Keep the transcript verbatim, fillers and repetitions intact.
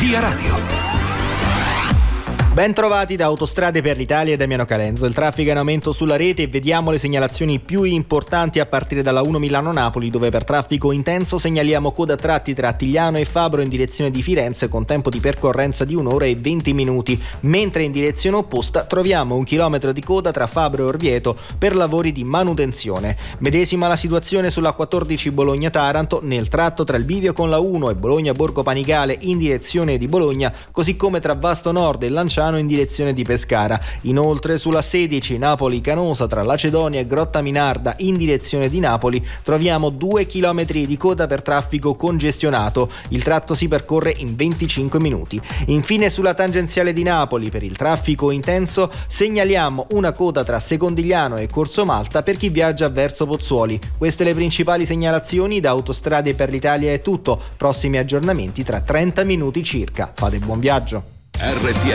Via Radio. Ben trovati da Autostrade per l'Italia e Damiano Calenzo. Il traffico è in aumento sulla rete e vediamo le segnalazioni più importanti a partire dalla uno Milano-Napoli, dove per traffico intenso segnaliamo coda a tratti tra Attigliano e Fabro in direzione di Firenze con tempo di percorrenza di un'ora e venti minuti, mentre in direzione opposta troviamo un chilometro di coda tra Fabro e Orvieto per lavori di manutenzione. Medesima la situazione sulla quattordici Bologna-Taranto nel tratto tra il bivio con la uno e Bologna-Borgo Panigale in direzione di Bologna, così come tra Vasto Nord e Lanciano in direzione di Pescara. Inoltre sulla sedici Napoli-Canosa tra Lacedonia e Grotta Minarda in direzione di Napoli troviamo due chilometri di coda per traffico congestionato. Il tratto si percorre in venticinque minuti. Infine sulla tangenziale di Napoli per il traffico intenso segnaliamo una coda tra Secondigliano e Corso Malta per chi viaggia verso Pozzuoli. Queste le principali segnalazioni. Da Autostrade per l'Italia è tutto. Prossimi aggiornamenti tra trenta minuti circa. Fate buon viaggio. R T